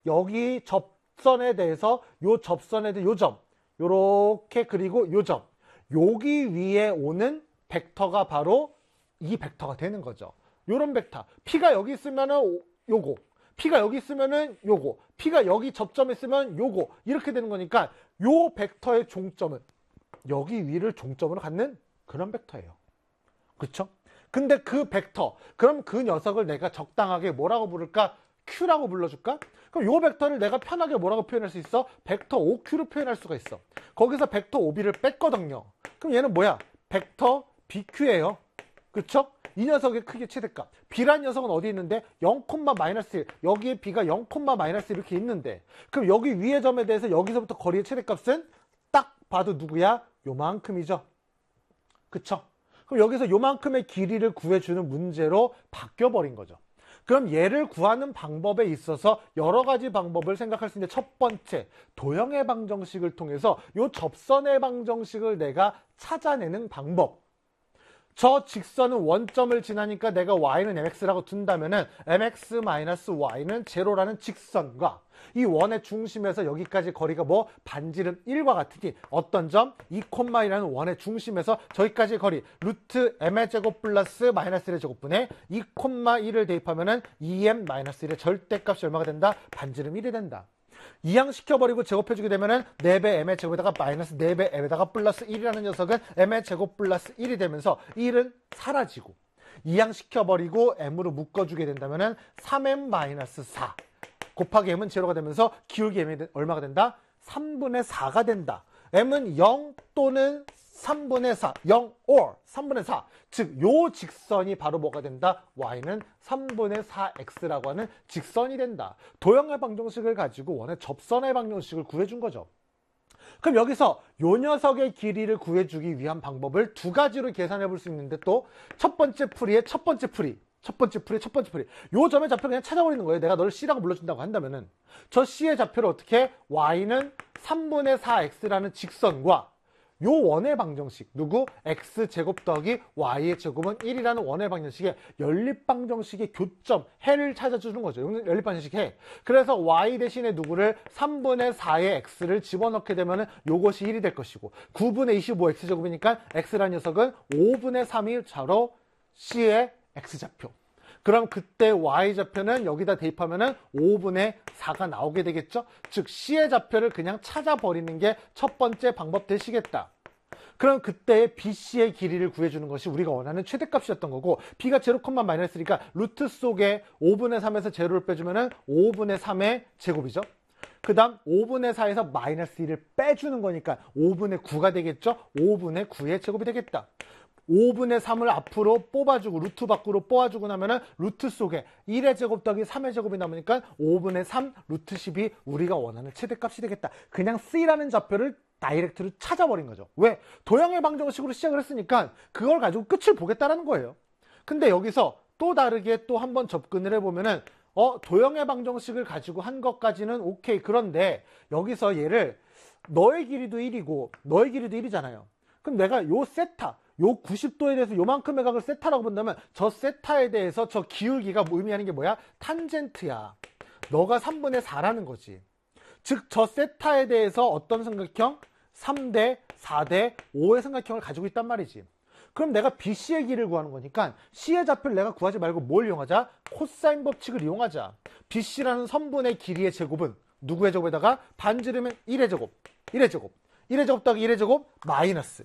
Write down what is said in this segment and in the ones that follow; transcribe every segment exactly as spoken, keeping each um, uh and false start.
여기 접선에 대해서 요 접선에 대해 요 점, 요렇게 그리고 요 점, 여기 위에 오는 벡터가 바로 이 벡터가 되는 거죠. 요런 벡터. P가 여기 있으면은 요거, P가 여기 있으면은 요거, P가 여기 접점에 있으면 요거, 이렇게 되는 거니까 요 벡터의 종점은 여기 위를 종점으로 갖는 그런 벡터예요. 그렇죠? 근데 그 벡터, 그럼 그 녀석을 내가 적당하게 뭐라고 부를까? Q라고 불러줄까? 그럼 요 벡터를 내가 편하게 뭐라고 표현할 수 있어? 벡터 오큐로 표현할 수가 있어. 거기서 벡터 오비를 뺐거든요. 그럼 얘는 뭐야? 벡터 비큐예요. 그쵸? 이 녀석의 크기 최대값. B란 녀석은 어디 있는데? 영, 마이너스 일. 여기에 B가 영, 마이너스 일 이렇게 있는데. 그럼 여기 위의 점에 대해서 여기서부터 거리의 최대값은 딱 봐도 누구야? 요만큼이죠. 그쵸? 그럼 여기서 요만큼의 길이를 구해주는 문제로 바뀌어버린 거죠. 그럼 얘를 구하는 방법에 있어서 여러 가지 방법을 생각할 수 있는데, 첫 번째, 도형의 방정식을 통해서 요 접선의 방정식을 내가 찾아내는 방법. 저 직선은 원점을 지나니까 내가 y는 mx라고 둔다면은 mx-y는 제로라는 직선과 이 원의 중심에서 여기까지 거리가 뭐 반지름 일과 같으니 어떤 점? 이, 이라는 원의 중심에서 저기까지 거리 루트 m의 제곱 플러스 마이너스 일의 제곱분에 이, 일을 대입하면은 이 엠 마이너스 일의 절대값이 얼마가 된다? 반지름 일이 된다. 이항시켜버리고 제곱해주게 되면은 네 배 m의 제곱에다가 마이너스 네 배 m에다가 플러스 일이라는 녀석은 m의 제곱 플러스 일이 되면서 일은 사라지고, 이항시켜버리고 m으로 묶어주게 된다면은 삼 엠 마이너스 사 곱하기 m은 제로가 되면서 기울기 m이 얼마가 된다? 삼분의 사가 된다. m은 영 또는 삼분의 사, 영 or 삼분의 사. 즉, 요 직선이 바로 뭐가 된다? y는 삼분의 사 엑스라고 하는 직선이 된다. 도형의 방정식을 가지고 원의 접선의 방정식을 구해준 거죠. 그럼 여기서 요 녀석의 길이를 구해주기 위한 방법을 두 가지로 계산해 볼 수 있는데, 또 첫 번째 풀이의 첫 번째 풀이, 첫 번째 풀이, 첫 번째 풀이. 요 점의 좌표를 그냥 찾아버리는 거예요. 내가 너를 C라고 불러준다고 한다면은. 저 C의 좌표를 어떻게? y는 삼분의 사 엑스라는 직선과 요 원의 방정식, 누구? x제곱 더하기 y의 제곱은 일이라는 원의 방정식의 연립방정식의 교점, 해를 찾아주는 거죠. 연립방정식 해. 그래서 y 대신에 누구를 삼분의 사의 x를 집어넣게 되면 요것이 일이 될 것이고, 구분의 이십오 x제곱이니까 x라는 녀석은 오분의 삼이 바로 C의 x좌표. 그럼 그때 y좌표는 여기다 대입하면은 오분의 사가 나오게 되겠죠? 즉, C의 좌표를 그냥 찾아버리는 게 첫 번째 방법 되시겠다. 그럼 그때의 비 씨의 길이를 구해주는 것이 우리가 원하는 최대값이었던 거고, B가 제로, 마이너스 일이니까 루트 속에 오분의 삼에서 제로를 빼주면은 오분의 삼의 제곱이죠. 그 다음 오분의 사에서 마이너스 일을 빼주는 거니까 오분의 구가 되겠죠? 오분의 구의 제곱이 되겠다. 오분의 삼을 앞으로 뽑아주고 루트 밖으로 뽑아주고 나면은 루트 속에 일의 제곱 더하기 삼의 제곱이 남으니까 오분의 삼 루트 십이 우리가 원하는 최대값이 되겠다. 그냥 C라는 좌표를 다이렉트로 찾아버린 거죠. 왜? 도형의 방정식으로 시작을 했으니까 그걸 가지고 끝을 보겠다라는 거예요. 근데 여기서 또 다르게 또 한번 접근을 해보면은 어 도형의 방정식을 가지고 한 것까지는 오케이. 그런데 여기서 얘를 너의 길이도 일이고 너의 길이도 일이잖아요. 그럼 내가 요 세타, 요 구십 도에 대해서 요만큼의 각을 세타라고 본다면 저 세타에 대해서 저 기울기가 의미하는 게 뭐야? 탄젠트야. 너가 삼분의 사라는 거지. 즉, 저 세타에 대해서 어떤 삼각형? 삼 대, 사 대, 오의 삼각형을 가지고 있단 말이지. 그럼 내가 비 씨의 길이를 구하는 거니까 C의 좌표를 내가 구하지 말고 뭘 이용하자? 코사인 법칙을 이용하자. 비 씨라는 선분의 길이의 제곱은 누구의 제곱에다가 반지름은 일의 제곱, 일의 제곱, 일의 제곱 더하기 일의 제곱 마이너스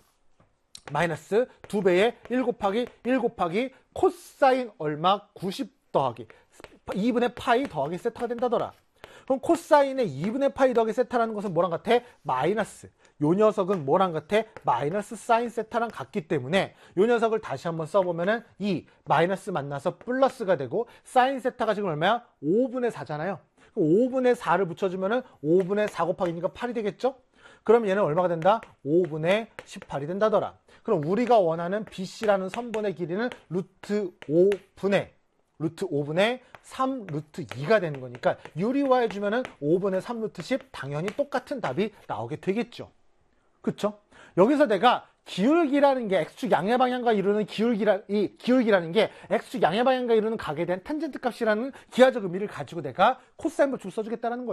마이너스 두 배의 일 곱하기 일 곱하기 코사인 얼마? 구십 더하기 이분의 파이 더하기 세타가 된다더라. 그럼 코사인의 이분의 파이 더하기 세타라는 것은 뭐랑 같아? 마이너스. 요 녀석은 뭐랑 같아? 마이너스 사인 세타랑 같기 때문에 요 녀석을 다시 한번 써보면은 이 마이너스 만나서 플러스가 되고, 사인 세타가 지금 얼마야? 오분의 사잖아요. 오분의 사를 붙여주면은 오분의 사 곱하기니까 팔이 되겠죠? 그럼 얘는 얼마가 된다? 오분의 십팔이 된다더라. 그럼 우리가 원하는 비 씨라는 선분의 길이는 루트 오분의 루트 오분의 삼 루트 이가 되는 거니까 유리화해주면은 오분의 삼 루트 십, 당연히 똑같은 답이 나오게 되겠죠. 그쵸? 여기서 내가 기울기라는 게 x축 양의 방향과 이루는 기울기라, 이 기울기라는 게 x축 양의 방향과 이루는 각에 대한 탄젠트 값이라는 기하적 의미를 가지고 내가 코사인 법칙을 써주겠다는 거예요.